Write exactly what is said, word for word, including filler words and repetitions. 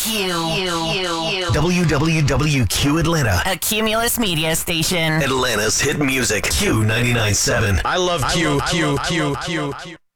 Q. W W W Q Atlanta. A Cumulus media station. Atlanta's hit music. Q ninety-nine point seven. I love Q, Q, Q, Q, Q.